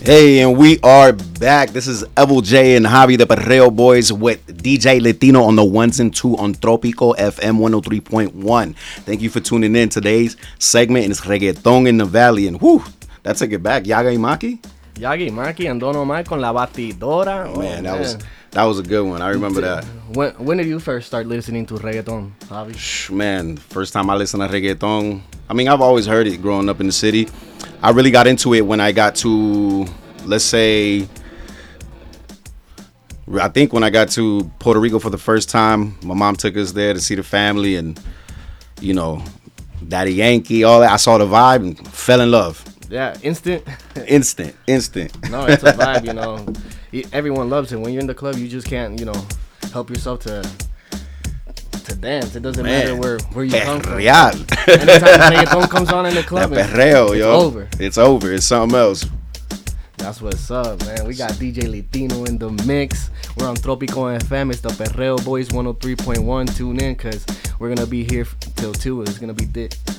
Hey, and we are back. This is Evil J and Javi the Perreo Boys with DJ Latino on the ones and two on Tropico FM 103.1. Thank you for tuning in. Today's segment is Reggaeton in the Valley. And whew, that took it back. Yaga y Maki? Yagi Maki and Don Omar con La Batidora. That was a good one. I remember that. When did you first start listening to reggaeton, Javi? Man, first time I listened to reggaeton, I mean, I've always heard it growing up in the city. I really got into it when I got to, let's say, I think when I got to Puerto Rico for the first time. My mom took us there to see the family and, you know, Daddy Yankee, all that. I saw the vibe and fell in love. Yeah, instant. Instant. No, it's a vibe, you know. Everyone loves it. When you're in the club, you just can't, you know, help yourself to dance. It doesn't matter where you come from. Real. Anytime reggaeton comes on in the club, that perreo, it's yo. over. It's over. It's something else. That's what's up, man. We got DJ Latino in the mix. We're on Tropico FM. It's the Perreo Boys 103.1. Tune in, because we're going to be here till 2. It's going to be thick.